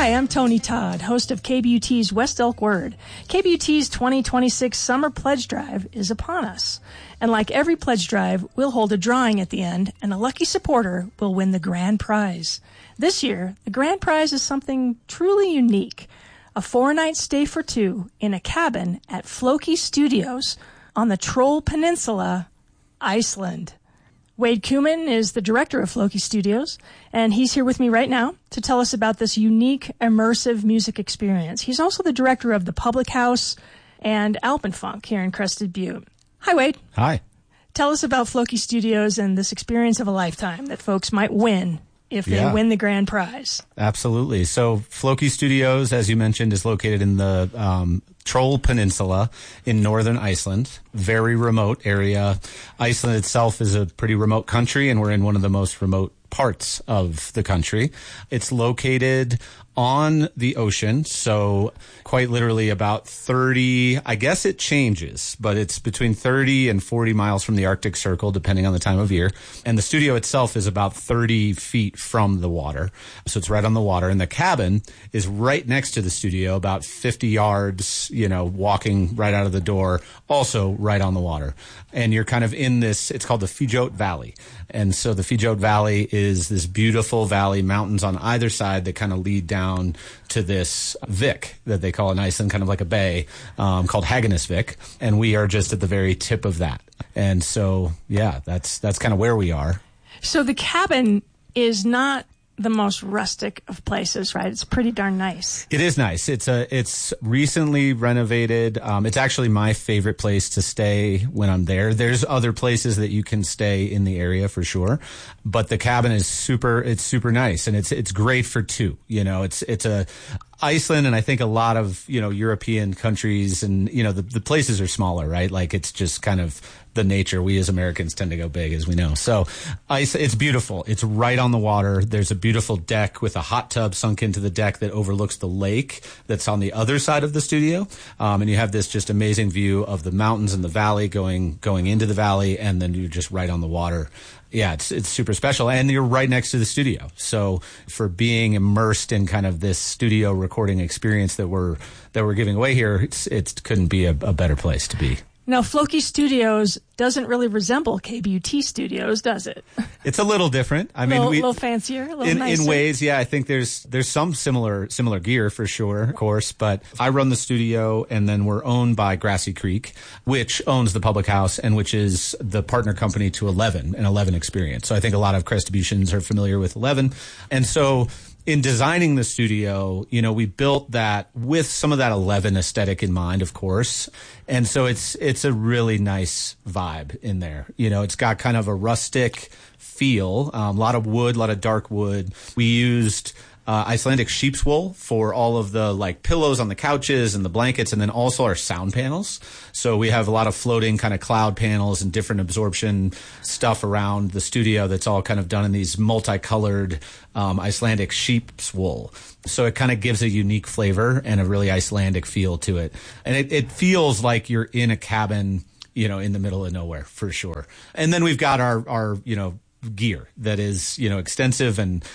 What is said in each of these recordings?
Hi, I'm Tony Todd, host of KBUT's West Elk Word. KBUT's 2026 Summer Pledge Drive is upon us. And like every pledge drive, we'll hold a drawing at the end, and a lucky supporter will win the grand prize. This year, the grand prize is something truly unique. A 4-night stay for two in a cabin at Floki Studios on the Troll Peninsula, Iceland. Wade Kuman is the director of Floki Studios, and he's here with me right now to tell us about this unique, immersive music experience. He's also the director of the Public House and Alpenfunk here in Crested Butte. Hi, Wade. Hi. Tell us about Floki Studios and this experience of a lifetime that folks might win if they win the grand prize. Absolutely. So Floki Studios, as you mentioned, is located in the Troll Peninsula in northern Iceland. Very remote area. Iceland itself is a pretty remote country, and we're in one of the most remote parts of the country. It's located on the ocean, so quite literally about 30, I guess it changes, but it's between 30 and 40 miles from the Arctic Circle, depending on the time of year. And the studio itself is about 30 feet from the water. So it's right on the water. And the cabin is right next to the studio, about 50 yards, walking right out of the door, also right on the water. And you're kind of in this, it's called the Fjord Valley. And so the Fjord Valley is this beautiful valley, mountains on either side that kind of lead down to this Vik that they call in Iceland, kind of like a bay, called Haganesvik. And we are just at the very tip of that. And so, that's kind of where we are. So the cabin is not the most rustic of places, right? It's pretty darn nice. It is nice. It's recently renovated. It's actually my favorite place to stay when I'm there. There's other places that you can stay in the area for sure, but the cabin is super nice, and it's great for two. It's a Iceland, and I think a lot of, European countries, and, the places are smaller, right? Like, it's just kind of the nature. We as Americans tend to go big, as we know. So it's beautiful. It's right on the water. There's a beautiful deck with a hot tub sunk into the deck that overlooks the lake that's on the other side of the studio. And you have this just amazing view of the mountains and the valley going into the valley, and then you're just right on the water. Yeah, it's super special, and you're right next to the studio. So for being immersed in kind of this studio recording experience that we're giving away here, it couldn't be a better place to be. Now, Floki Studios doesn't really resemble KBUT Studios, does it? It's a little different. I mean, a little fancier, a little nicer. In ways, yeah. I think there's some similar gear for sure, of course. But I run the studio, and then we're owned by Grassy Creek, which owns the Public House, and which is the partner company to Eleven and Eleven Experience. So I think a lot of Crestabutians are familiar with Eleven, and so in designing the studio, we built that with some of that 11 aesthetic in mind, of course. And so it's a really nice vibe in there. It's got kind of a rustic feel, a lot of wood, a lot of dark wood. We used Icelandic sheep's wool for all of the pillows on the couches and the blankets, and then also our sound panels. So we have a lot of floating kind of cloud panels and different absorption stuff around the studio that's all kind of done in these multicolored Icelandic sheep's wool. So it kind of gives a unique flavor and a really Icelandic feel to it. And it feels like you're in a cabin, in the middle of nowhere for sure. And then we've got our gear that is, extensive and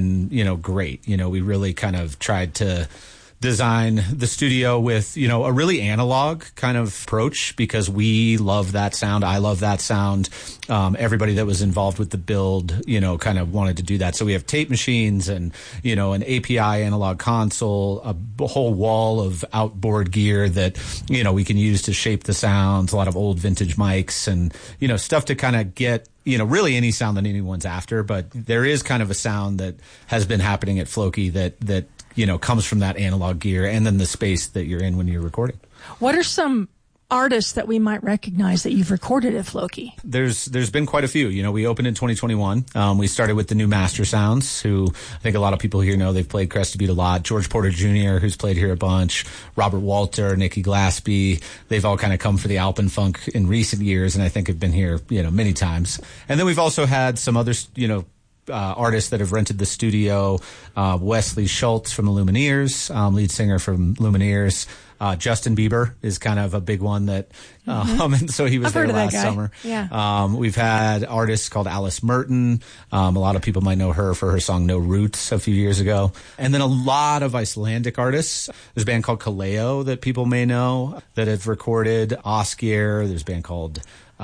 great. We really kind of tried to design the studio with, a really analog kind of approach, because we love that sound. I love that sound. Everybody that was involved with the build, kind of wanted to do that. So we have tape machines and, an API analog console, a whole wall of outboard gear that, we can use to shape the sounds, a lot of old vintage mics and, stuff to kind of get, really any sound that anyone's after. But there is kind of a sound that has been happening at Floki that comes from that analog gear, and then the space that you're in when you're recording. What are some artists that we might recognize that you've recorded at Floki? There's been quite a few. We opened in 2021. We started with the new Master Sounds, who I think a lot of people here know. They've played Crested Butte a lot. George Porter Jr., who's played here a bunch. Robert Walter, Nikki Glaspie. They've all kind of come for the Alpenfunk in recent years, and I think have been here, many times. And then we've also had some other, artists that have rented the studio. Wesley Schultz from the Lumineers, lead singer from Lumineers. Justin Bieber is kind of a big one that, and so he was there last summer. Yeah. We've had artists called Alice Merton. A lot of people might know her for her song No Roots a few years ago. And then a lot of Icelandic artists. There's a band called Kaleo that people may know that have recorded Oskir. There's a band called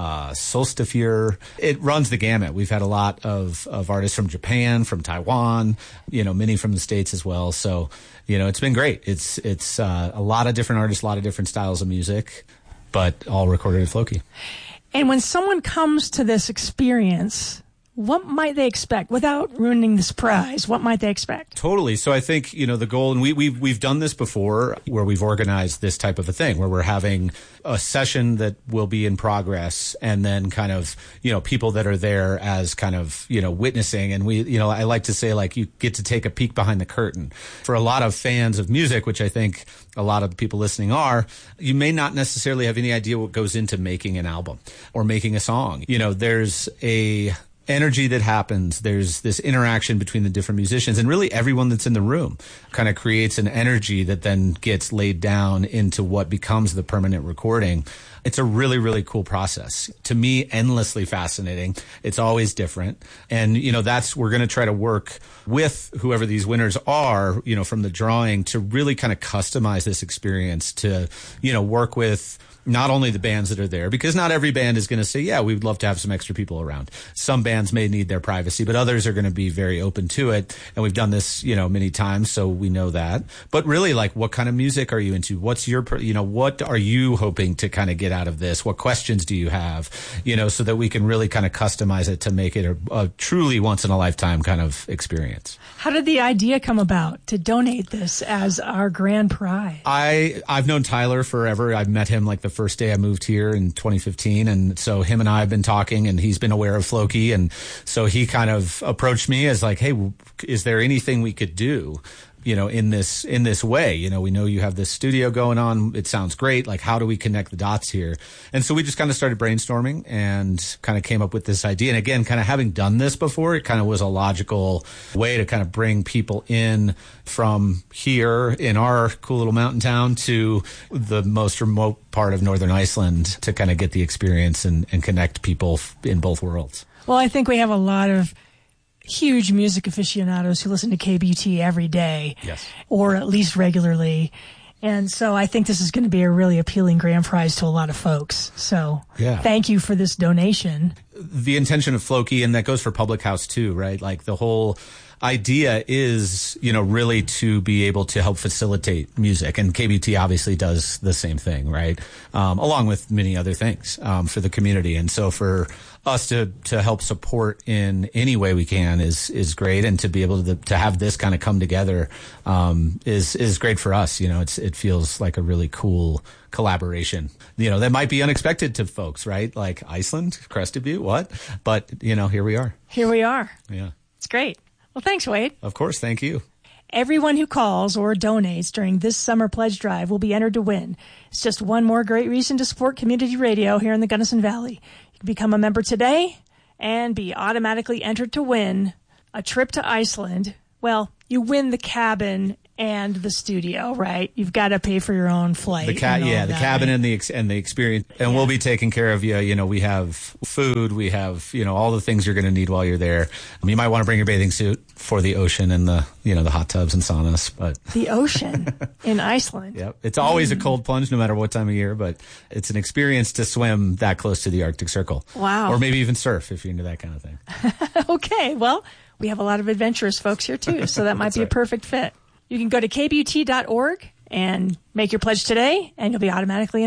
Solstafjör. It runs the gamut. We've had a lot of artists from Japan, from Taiwan, many from the States as well. So, it's been great. It's a lot of different artists, a lot of different styles of music, but all recorded at Floki. And when someone comes to this experience, what might they expect without ruining the surprise? What might they expect? Totally. So I think, the goal, and we've done this before where we've organized this type of a thing where we're having a session that will be in progress and then kind of, people that are there as kind of, witnessing. And I like to say like you get to take a peek behind the curtain. For a lot of fans of music, which I think a lot of people listening are, you may not necessarily have any idea what goes into making an album or making a song. There's a energy that happens. There's this interaction between the different musicians, and really everyone that's in the room kind of creates an energy that then gets laid down into what becomes the permanent recording. It's a really, really cool process. To me, endlessly fascinating. It's always different. And, we're going to try to work with whoever these winners are, from the drawing to really kind of customize this experience to, work with not only the bands that are there, because not every band is going to say, yeah, we'd love to have some extra people around. Some bands may need their privacy, but others are going to be very open to it. And we've done this, many times, so we know that. But really, like, what kind of music are you into? What's your, what are you hoping to kind of get out of this? What questions do you have? So that we can really kind of customize it to make it a truly once in a lifetime kind of experience. How did the idea come about to donate this as our grand prize? I've known Tyler forever. I've met him like the first day I moved here in 2015. And so him and I have been talking, and he's been aware of Floki. And so he kind of approached me as like, hey, is there anything we could do, in this way? We know you have this studio going on. It sounds great. Like, how do we connect the dots here? And so we just kind of started brainstorming and kind of came up with this idea. And again, kind of having done this before, it kind of was a logical way to kind of bring people in from here in our cool little mountain town to the most remote part of Northern Iceland to kind of get the experience and connect people in both worlds. Well, I think we have a lot of huge music aficionados who listen to KBUT every day, yes, or at least regularly. And so I think this is going to be a really appealing grand prize to a lot of folks. So Thank you for this donation. The intention of Floki, and that goes for Public House too, right? Like the whole idea is, really to be able to help facilitate music. And KBUT obviously does the same thing, right? Along with many other things, for the community. And so for us to help support in any way we can is great. And to be able to have this kind of come together, is great for us. It feels like a really cool collaboration, that might be unexpected to folks, right? Like Iceland, Crested Butte, what? But, here we are. Here we are. Yeah. It's great. Well, thanks, Wade. Of course. Thank you. Everyone who calls or donates during this summer pledge drive will be entered to win. It's just one more great reason to support community radio here in the Gunnison Valley. You can become a member today and be automatically entered to win a trip to Iceland. Well, you win the cabin and the studio, right? You've got to pay for your own flight. The cabin and the experience, and we'll be taking care of you. We have food, we have all the things you're going to need while you're there. You might want to bring your bathing suit for the ocean and the the hot tubs and saunas, but the ocean in Iceland. Yep, it's always a cold plunge, no matter what time of year, but it's an experience to swim that close to the Arctic Circle. Wow, or maybe even surf if you're into that kind of thing. Okay, well, we have a lot of adventurous folks here too, so that might be a perfect fit. You can go to kbut.org and make your pledge today, and you'll be automatically